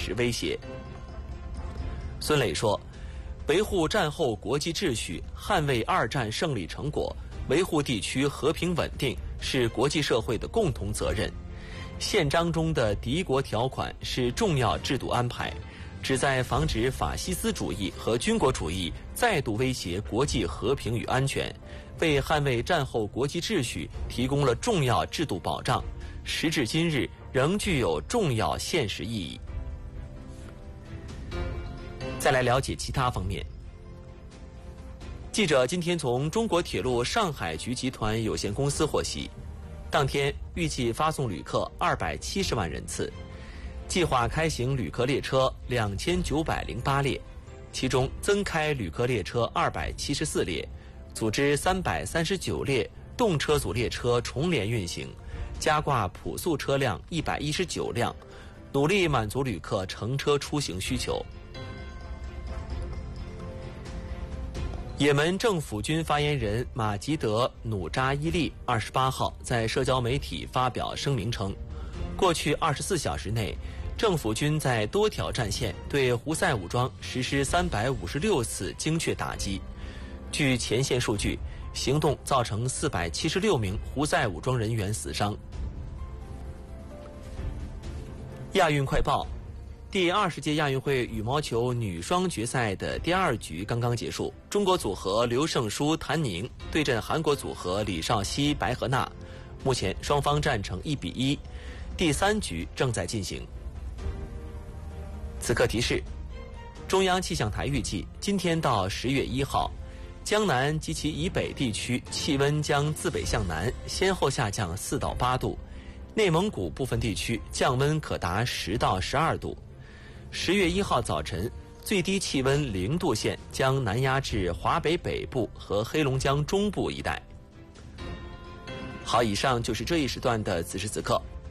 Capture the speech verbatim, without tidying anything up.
实威胁。孙磊说，维护战后国际秩序，捍卫二战胜利成果，维护地区和平稳定是国际社会的共同责任。宪章中的敌国条款是重要制度安排，旨在防止法西斯主义和军国主义再度威胁国际和平与安全，为捍卫战后国际秩序提供了重要制度保障，时至今日仍具有重要现实意义。再来了解其他方面。记者今天从中国铁路上海局集团有限公司获悉，当天预计发送旅客二百七十万人次，计划开行旅客列车两千九百零八列，其中增开旅客列车二百七十四列，组织三百三十九列动车组列车重联运行，加挂普速车辆一百一十九辆，努力满足旅客乘车出行需求。也门政府军发言人马吉德·努扎伊利二十八号在社交媒体发表声明称，过去二十四小时内，政府军在多条战线对胡塞武装实施三百五十六次精确打击。据前线数据，行动造成四百七十六名胡塞武装人员死伤。亚运快报。第二十届亚运会羽毛球女双决赛的第二局刚刚结束，中国组合刘胜书、谭宁对阵韩国组合李绍熙、白河娜，目前双方战成一比一，第三局正在进行。此刻提示：中央气象台预计，今天到十月一号，江南及其以北地区气温将自北向南先后下降四到八度，内蒙古部分地区降温可达十到十二度。十月一号早晨，最低气温零度线将南压至华北北部和黑龙江中部一带。好，以上就是这一时段的此时此刻。